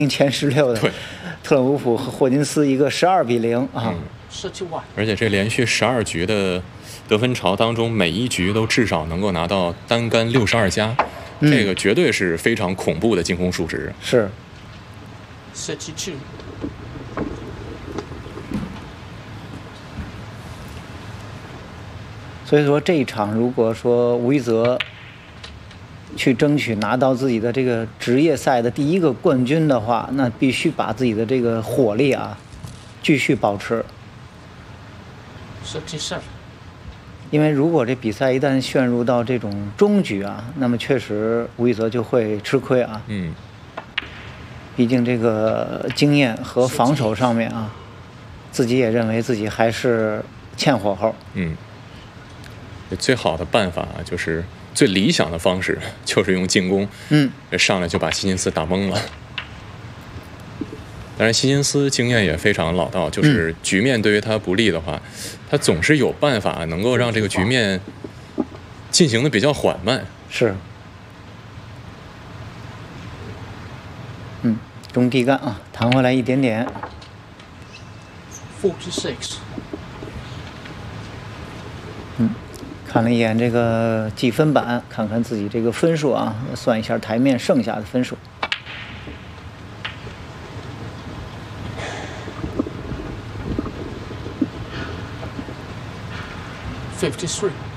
前16的对， 特伦乌普和霍金斯一个12-0啊。 而且这连续12局的得分潮当中，每一局都至少能够拿到单杆62加，这个绝对是非常恐怖的进攻数值。 是。所以说这一场，如果说吴一泽去争取拿到自己的这个职业赛的第一个冠军的话，那必须把自己的这个火力啊继续保持。因为如果这比赛一旦陷入到这种终局啊，那么确实吴一泽就会吃亏啊。毕竟这个经验和防守上面啊，自己也认为自己还是欠火候。 最好的办法就是最理想的方式就是用进攻，上来就把希金斯打懵了。当然，希金斯经验也非常老道，就是局面对于他不利的话，他总是有办法能够让这个局面进行的比较缓慢。 是。中地杆啊，弹回来一点点。 46。 看了一眼这个计分板，看看自己这个分数啊，算一下台面剩下的分数。 53。